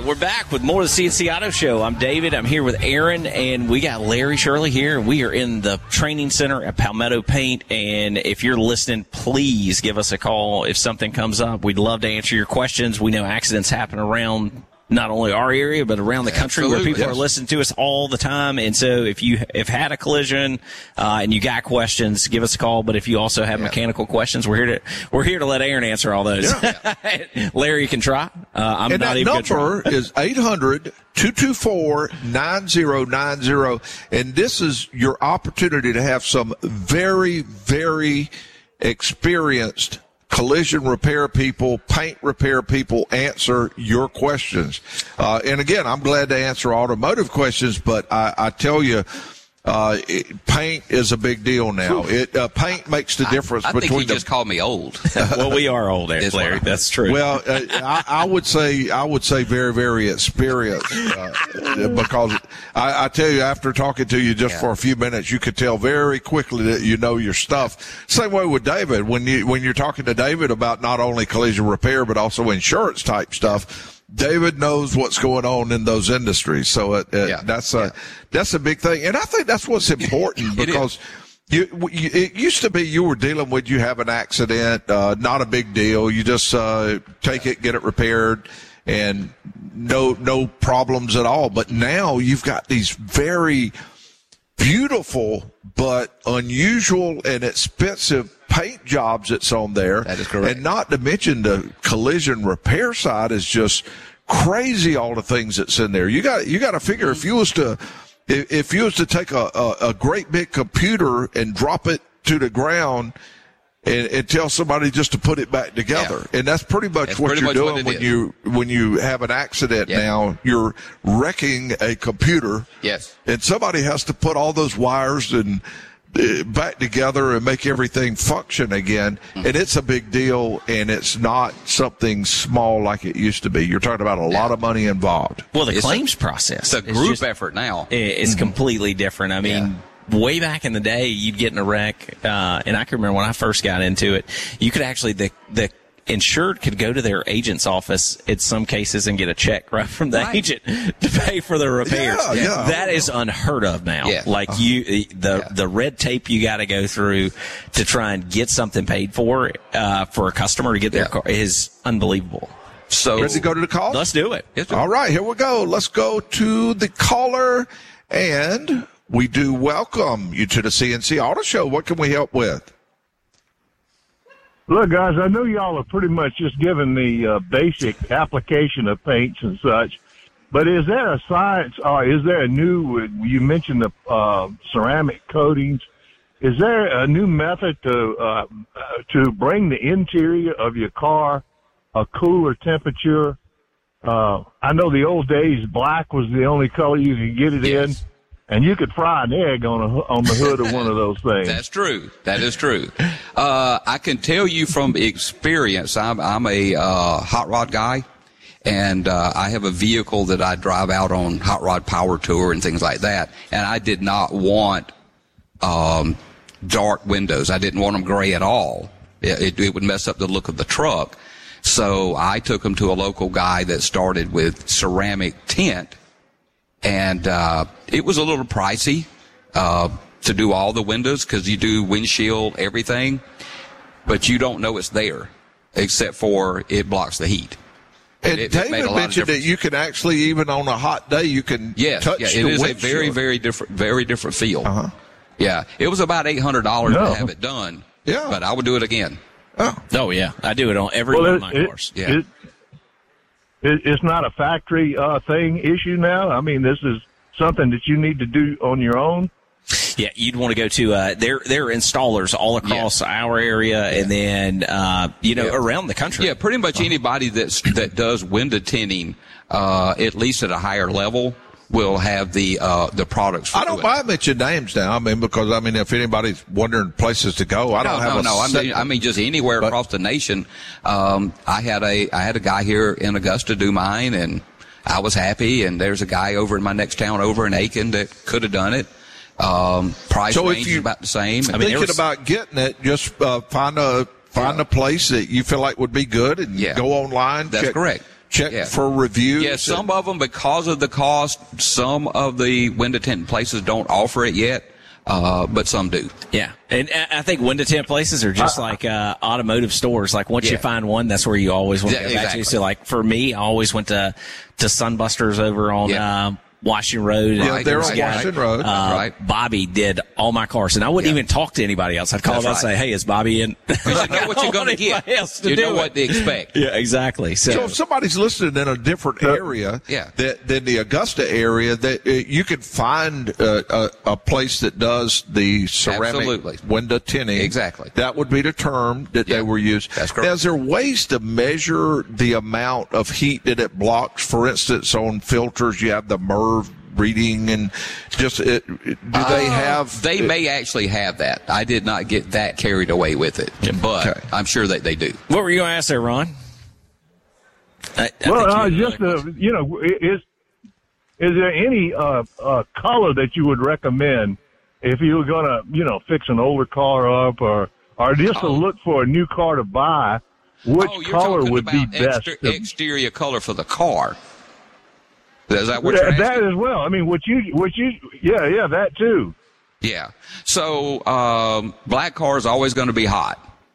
We're back with more of the CNC Auto Show. I'm David. I'm here with Aaron, and we got Larry Shirley here. We are in the training center at Palmetto Paint, and if you're listening, please give us a call if something comes up. We'd love to answer your questions. We know accidents happen around not only our area, but around the country. Absolutely, where people are listening to us all the time. And so if you have had a collision, and you got questions, give us a call. But if you also have mechanical questions, we're here to let Aaron answer all those. Yeah. Larry, you can try. I'm and not that even number is 800-224-9090. And this is your opportunity to have some very, very experienced collision repair people, paint repair people answer your questions. And again, I'm glad to answer automotive questions, but I tell you, paint is a big deal now. Paint makes the difference I between. think he just called me old. Well, we are old, Larry. That's true. Well, I would say very, very experienced, because I tell you, after talking to you just for a few minutes, you could tell very quickly that you know your stuff. Same way with David. When you're talking to David about not only collision repair but also insurance type stuff, David knows what's going on in those industries. So that's a big thing. And I think that's what's important because it used to be you were dealing with, you have an accident, not a big deal. You just take it, get it repaired, and no problems at all. But now you've got these very beautiful but unusual and expensive paint jobs that's on there. That is correct. And not to mention the collision repair side is just crazy, all the things that's in there. You got to figure if you was to take a great big computer and drop it to the ground and tell somebody just to put it back together. Yeah. And that's pretty much what you're doing when you have an accident now. You're wrecking a computer. Yes. And somebody has to put all those wires and back together and make everything function again. Mm-hmm. And it's a big deal, and it's not something small like it used to be. You're talking about a lot of money involved. Well, the claims process. It's a group effort now. It's completely different. I mean, way back in the day, you'd get in a wreck, and I can remember when I first got into it, you could actually, the insured could go to their agent's office in some cases and get a check right from the agent to pay for the repairs. Yeah. That is unheard of now. Yeah. Like the red tape you got to go through to try and get something paid for a customer to get their car is unbelievable. So ready to go to the call? Let's do it. All right, here we go. Let's go to the caller, and we do welcome you to the CNC Auto Show. What can we help with? Look, guys, I know y'all are pretty much just giving the basic application of paints and such, but is there a science, or is there a new, you mentioned the ceramic coatings, is there a new method to bring the interior of your car a cooler temperature? I know the old days, black was the only color you could get it in. And you could fry an egg on the hood of one of those things. That's true. That is true. I can tell you from experience, I'm a hot rod guy, and I have a vehicle that I drive out on hot rod power tour and things like that. And I did not want dark windows. I didn't want them gray at all. It would mess up the look of the truck. So I took them to a local guy that started with ceramic tint. And it was a little pricey to do all the windows because you do windshield, everything, but you don't know it's there except for it blocks the heat. And David mentioned that you can actually, even on a hot day, you can touch the windshield. It is a very, very different feel. Uh-huh. Yeah, it was about $800 to have it done. Yeah, but I would do it again. Oh yeah, I do it on every one of my cars. Yeah. It's not a factory issue now. I mean, this is something that you need to do on your own. Yeah, you'd want to go to they're installers all across our area, and then around the country. Yeah, pretty much anybody that does window tinting, at least at a higher level, will have the products. I don't mind mentioning names now. I mean, because if anybody's wondering places to go, I mean, just anywhere across the nation. I had a guy here in Augusta do mine, and I was happy. And there's a guy over in my next town over in Aiken that could have done it. Price range is about the same. Thinking about getting it, just find a place that you feel like would be good, and go online. That's correct. check for reviews? Yeah, some of them, because of the cost, some of the window tint places don't offer it yet. But some do. Yeah. And I think window tint places are just like automotive stores. Like once you find one, that's where you always want to go back to. So like for me, I always went to Sunbusters over on Washington Road. Yeah, they're on Washington Road. Right. Bobby did all my cars, and I wouldn't even talk to anybody else. I'd call them and say, "Hey, is Bobby in?" Because you know what you're going to get. You know what to expect. Yeah, exactly. So if somebody's listening in a different area than the Augusta area, that you can find a place that does the ceramic window tinting. Exactly. That would be the term that they were used. That's correct. Now, is there ways to measure the amount of heat that it blocks? For instance, on filters, you have the MERV reading, and just do they have? They may actually have that. I did not get that carried away with it, but I'm sure that they do. What were you going to ask there, Ron? Is there any color that you would recommend if you were going to, fix an older car up or just to look for a new car to buy? Which color would be best? Exterior color for the car. Is that what you're asking? That as well. I mean, that too. Yeah. So, black car is always going to be hot.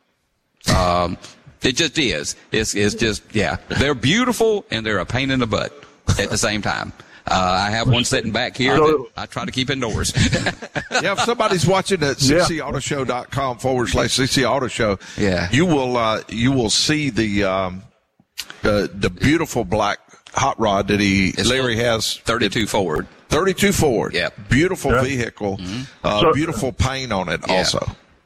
It just is. It's just, they're beautiful and they're a pain in the butt at the same time. I have one sitting back here that I try to keep indoors. If somebody's watching at ccautoshow.com/CC Auto Show, you will see the beautiful black hot rod that Larry has. 32 Ford. 32 Ford. Yep. Beautiful vehicle. Beautiful paint on it also.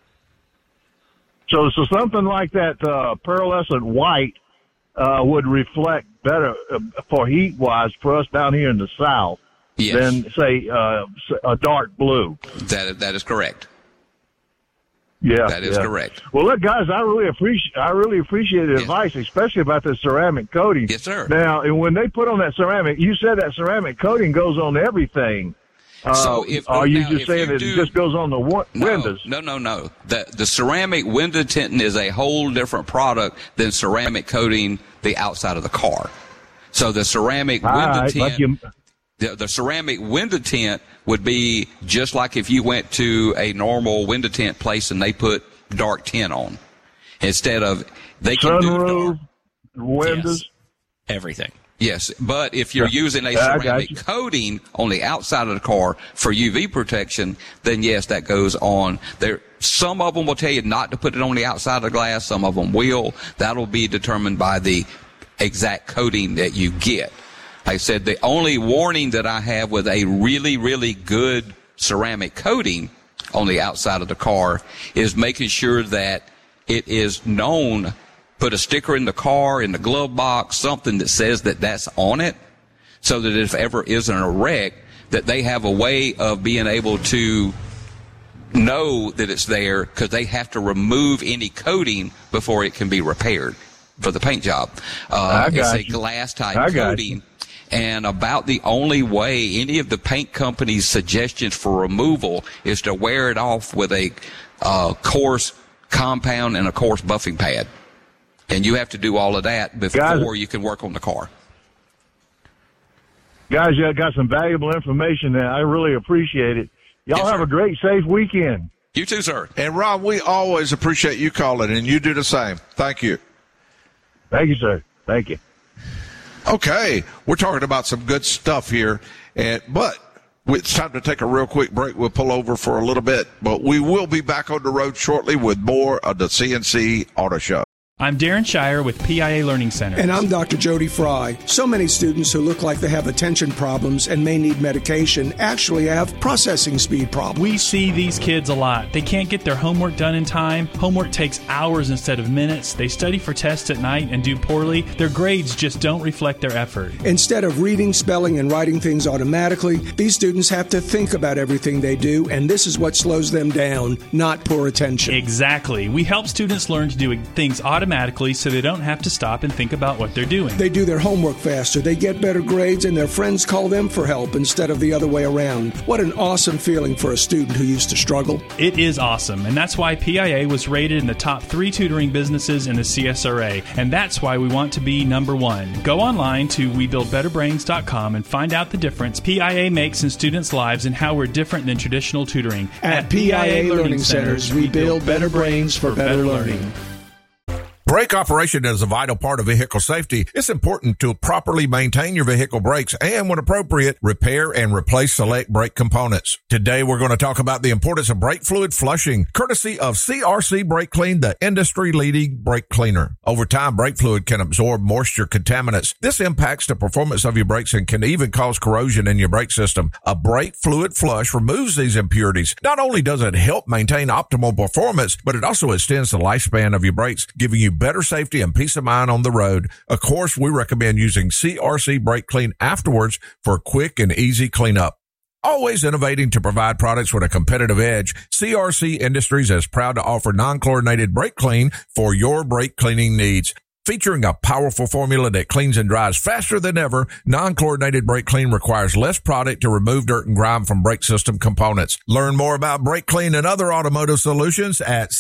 So something like that pearlescent white would reflect better for heat-wise for us down here in the South than, say, a dark blue. That is correct. Yeah, that is correct. Well, look, guys, I really appreciate the advice, especially about the ceramic coating. Yes, sir. Now, and when they put on that ceramic, you said that ceramic coating goes on everything. So are you just saying it just goes on the windows? No. The ceramic window tinting is a whole different product than ceramic coating the outside of the car. So the ceramic window tint. The ceramic window tint would be just like if you went to a normal window tint place and they put dark tint on. Instead of, they can do dark. Windows. Yes. Everything. Yes, but if you're using a ceramic coating on the outside of the car for UV protection, then yes, that goes on. Some of them will tell you not to put it on the outside of the glass. Some of them will. That'll be determined by the exact coating that you get. I said the only warning that I have with a really, really good ceramic coating on the outside of the car is making sure that it is known. Put a sticker in the car, in the glove box, something that says that that's on it, so that if ever isn't a wreck, that they have a way of being able to know that it's there, because they have to remove any coating before it can be repaired for the paint job. It's a glass-type coating. And about the only way any of the paint companies' suggestions for removal is to wear it off with a coarse compound and a coarse buffing pad. And you have to do all of that before you can work on the car. Guys, you got some valuable information there. I really appreciate it. Y'all have a great, safe weekend. You too, sir. And, Ron, we always appreciate you calling, and you do the same. Thank you. Thank you, sir. Thank you. Okay, we're talking about some good stuff here, but it's time to take a real quick break. We'll pull over for a little bit, but we will be back on the road shortly with more of the CNC Auto Show. I'm Darren Shire with PIA Learning Center. And I'm Dr. Jody Fry. So many students who look like they have attention problems and may need medication actually have processing speed problems. We see these kids a lot. They can't get their homework done in time. Homework takes hours instead of minutes. They study for tests at night and do poorly. Their grades just don't reflect their effort. Instead of reading, spelling, and writing things automatically, these students have to think about everything they do, and this is what slows them down, not poor attention. Exactly. We help students learn to do things automatically automatically so they don't have to stop and think about what they're doing. They do their homework faster, they get better grades, and their friends call them for help instead of the other way around. What an awesome feeling for a student who used to struggle. It is awesome, and that's why PIA was rated in the top 3 tutoring businesses in the CSRA, and that's why we want to be number 1. Go online to WeBuildBetterBrains.com and find out the difference PIA makes in students' lives and how we're different than traditional tutoring. At PIA Learning Centers, we build better brains for better learning. Brake operation is a vital part of vehicle safety. It's important to properly maintain your vehicle brakes and, when appropriate, repair and replace select brake components. Today, we're going to talk about the importance of brake fluid flushing, courtesy of CRC Brake Clean, the industry-leading brake cleaner. Over time, brake fluid can absorb moisture contaminants. This impacts the performance of your brakes and can even cause corrosion in your brake system. A brake fluid flush removes these impurities. Not only does it help maintain optimal performance, but it also extends the lifespan of your brakes, giving you better safety and peace of mind on the road. Of course, we recommend using CRC Brake Clean afterwards for quick and easy cleanup. Always innovating to provide products with a competitive edge, CRC Industries is proud to offer non-chlorinated brake clean for your brake cleaning needs. Featuring a powerful formula that cleans and dries faster than ever, non-chlorinated brake clean requires less product to remove dirt and grime from brake system components. Learn more about brake clean and other automotive solutions at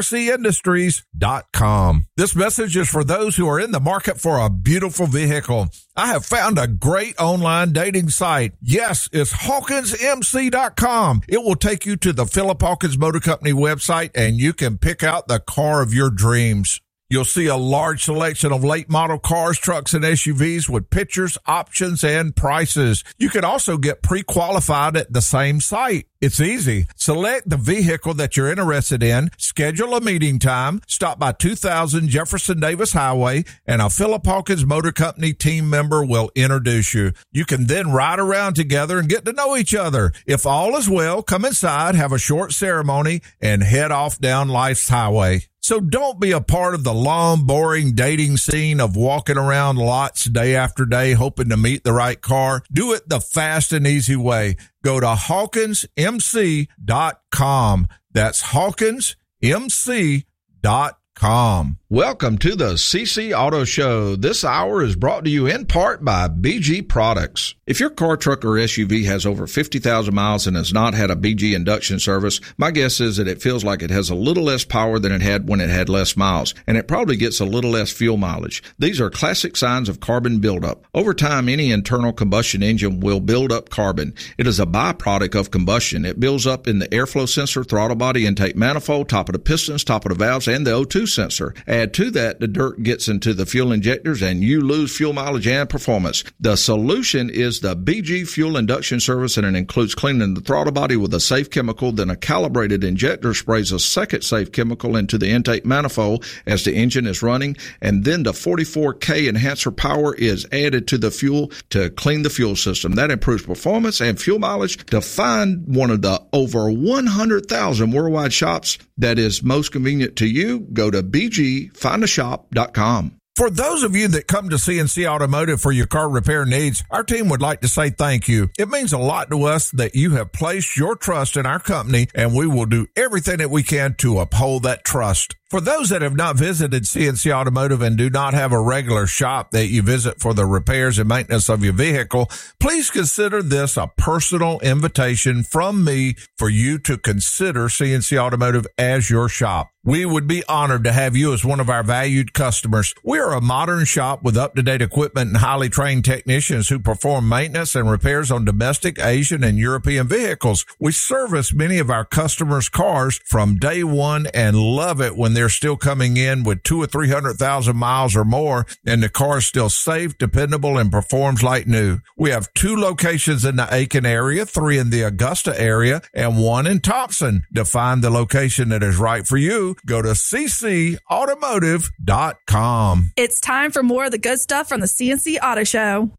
crcindustries.com. This message is for those who are in the market for a beautiful vehicle. I have found a great online dating site. Yes, it's HawkinsMC.com. It will take you to the Philip Hawkins Motor Company website, and you can pick out the car of your dreams. You'll see a large selection of late model cars, trucks, and SUVs with pictures, options, and prices. You can also get pre-qualified at the same site. It's easy. Select the vehicle that you're interested in, schedule a meeting time, stop by 2000 Jefferson Davis Highway, and a Philip Hawkins Motor Company team member will introduce you. You can then ride around together and get to know each other. If all is well, come inside, have a short ceremony, and head off down life's highway. So don't be a part of the long, boring dating scene of walking around lots day after day hoping to meet the right car. Do it the fast and easy way. Go to HawkinsMC.com. That's HawkinsMC.com. Welcome to the CC Auto Show. This hour is brought to you in part by BG Products. If your car, truck, or SUV has over 50,000 miles and has not had a BG induction service, my guess is that it feels like it has a little less power than it had when it had less miles, and it probably gets a little less fuel mileage. These are classic signs of carbon buildup. Over time, any internal combustion engine will build up carbon. It is a byproduct of combustion. It builds up in the airflow sensor, throttle body intake manifold, top of the pistons, top of the valves, and the O2 sensor. Add to that, the dirt gets into the fuel injectors and you lose fuel mileage and performance. The solution is the BG Fuel Induction Service, and it includes cleaning the throttle body with a safe chemical. Then a calibrated injector sprays a second safe chemical into the intake manifold as the engine is running, and then the 44K enhancer power is added to the fuel to clean the fuel system. That improves performance and fuel mileage. To find one of the over 100,000 worldwide shops that is most convenient to you, go to bgfindashop.com. For those of you that come to CNC Automotive for your car repair needs, our team would like to say thank you. It means a lot to us that you have placed your trust in our company, and we will do everything that we can to uphold that trust. For those that have not visited CNC Automotive and do not have a regular shop that you visit for the repairs and maintenance of your vehicle, please consider this a personal invitation from me for you to consider CNC Automotive as your shop. We would be honored to have you as one of our valued customers. We are a modern shop with up-to-date equipment and highly trained technicians who perform maintenance and repairs on domestic, Asian, and European vehicles. We service many of our customers' cars from day one and love it when they're still coming in with 200,000 or 300,000 miles or more, and the car is still safe, dependable, and performs like new. We have 2 locations in the Aiken area, 3 in the Augusta area, and 1 in Thompson. To find the location that is right for you, go to ccautomotive.com. It's time for more of the good stuff from the CNC Auto Show.